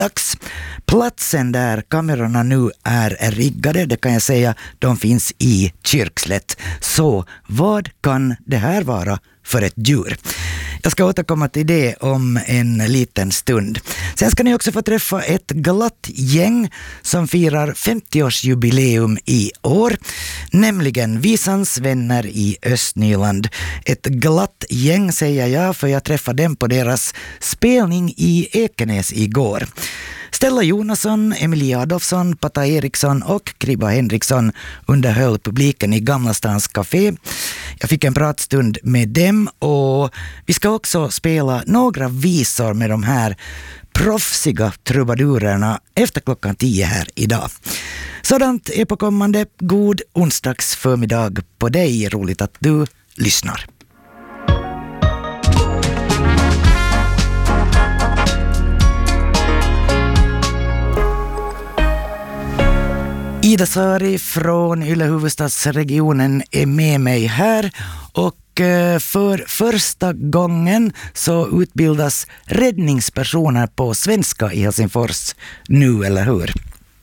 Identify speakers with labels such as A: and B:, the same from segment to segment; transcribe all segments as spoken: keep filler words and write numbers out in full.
A: dags. Platsen där kamerorna nu är riggade, det kan jag säga, de finns i Kyrkslätt. Så vad kan det här vara för ett djur? Jag ska återkomma till det om en liten stund. Sen ska ni också få träffa ett glatt gäng som firar femtioårsjubileum i år. Nämligen Visans vänner i Östnyland. Ett glatt gäng säger jag, för jag träffade dem på deras spelning i Ekenäs igår. Stella Jonasson, Emilia Adolfsson, Pata Eriksson och Kribba Henriksson underhöll publiken i Gamla Stans Café. Jag fick en pratstund med dem och vi ska också spela några visor med de här proffsiga trubadurerna efter klockan tio här idag. Sådant är på kommande. God onsdags förmiddag på dig. Roligt att du lyssnar. Ida Sari från Yle huvudstadsregionen är med mig här och för första gången så utbildas räddningspersoner på svenska i Helsingfors nu, eller hur?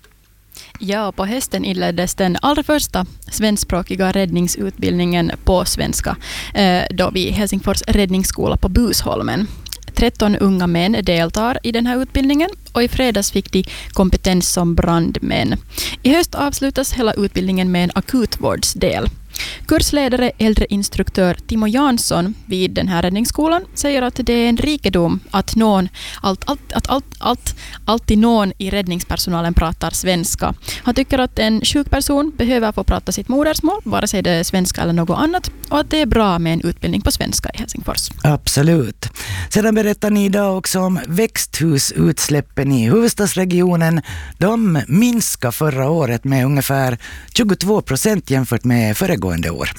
B: Ja, på hösten inleddes den allra första svenskspråkiga räddningsutbildningen på svenska då vid Helsingfors räddningsskola på Busholmen. tretton unga män deltar i den här utbildningen och i fredags fick de kompetens som brandmän. I höst avslutas hela utbildningen med en akutvårdsdel. Kursledare, äldre instruktör Timo Jansson vid den här räddningsskolan säger att det är en rikedom att, någon, allt, allt, att allt, allt, alltid någon i räddningspersonalen pratar svenska. Han tycker att en sjuk person behöver få prata sitt modersmål, vare sig det är svenska eller något annat, och att det är bra med en utbildning på svenska i Helsingfors.
A: Absolut. Sedan berättar ni idag också om växthusutsläppen i huvudstadsregionen. De minskar förra året med ungefär tjugotvå procent jämfört med föregående år.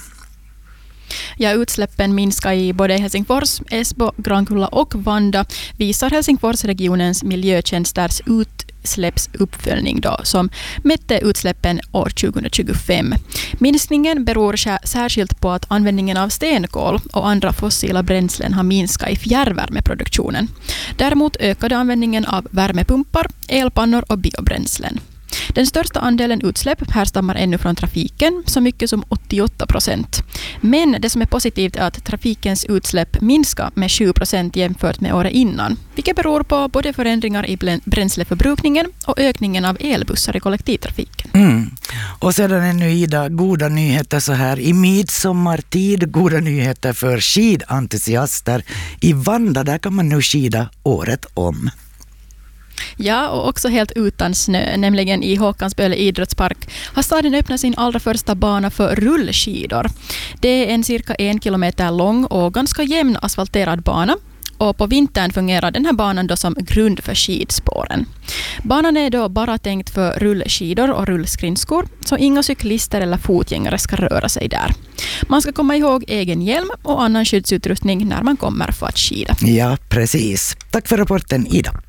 B: Ja, utsläppen minskar i både Helsingfors, Esbo, Grankulla och Vanda, visar Helsingforsregionens miljötjänsters utsläppsuppföljning då, som mätte utsläppen år tjugohundratjugofem. Minskningen beror särskilt på att användningen av stenkol och andra fossila bränslen har minskat i fjärrvärmeproduktionen. Däremot ökade användningen av värmepumpar, elpannor och biobränslen. Den största andelen utsläpp härstammar ännu från trafiken, så mycket som åttioåtta procent. Men det som är positivt är att trafikens utsläpp minskar med sju procent jämfört med året innan, vilket beror på både förändringar i bränsleförbrukningen och ökningen av elbussar i kollektivtrafiken.
A: Mm. Och sedan ännu Ida, goda nyheter så här i midsommartid, goda nyheter för skidentusiaster. I Vanda där kan man nu skida året om.
B: Ja, och också helt utan snö, nämligen i Håkansböle idrottspark har staden öppnat sin allra första bana för rullskidor. Det är en cirka en kilometer lång och ganska jämn asfalterad bana. Och på vintern fungerar den här banan då som grund för skidspåren. Banan är då bara tänkt för rullskidor och rullskridskor, så inga cyklister eller fotgängare ska röra sig där. Man ska komma ihåg egen hjälm och annan skyddsutrustning när man kommer för att skida.
A: Ja, precis. Tack för rapporten, Ida.